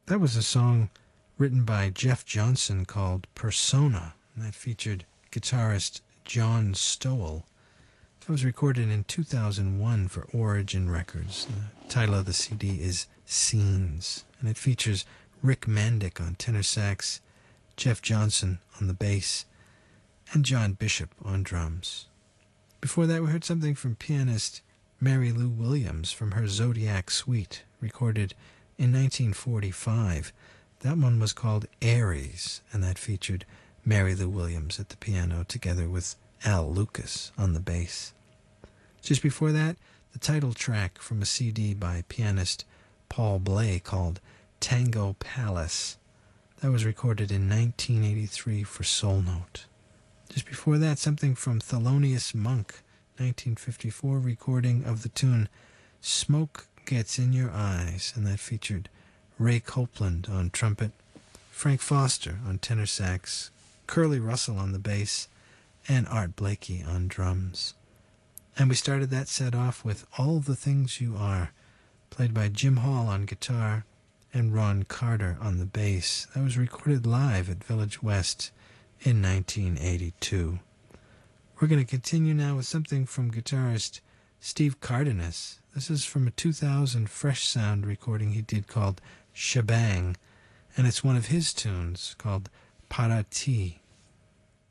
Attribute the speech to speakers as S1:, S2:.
S1: That was a song written by Jeff Johnson called Persona, and that featured guitarist John Stowell. That was recorded in 2001 for Origin Records. The title of the CD is Scenes, and it features Rick Mandick on tenor sax, Jeff Johnson on the bass, and John Bishop on drums. Before that, we heard something from pianist Mary Lou Williams from her Zodiac Suite, recorded in 1945. That one was called Aries, and that featured Mary Lou Williams at the piano together with Al Lucas on the bass. Just before that, the title track from a CD by pianist Paul Bley called Tango Palace. That was recorded in 1983 for Soul Note. Just before that, something from Thelonious Monk, 1954 recording of the tune Smoke Gets in Your Eyes, and that featured Ray Copeland on trumpet, Frank Foster on tenor sax, Curly Russell on the bass, and Art Blakey on drums. And we started that set off with All the Things You Are, played by Jim Hall on guitar and Ron Carter on the bass. That was recorded live at Village West in 1982. We're going to continue now with something from guitarist Steve Cardenas. This is from a 2000 Fresh Sound recording he did called Shebang, and it's one of his tunes called Para Ti.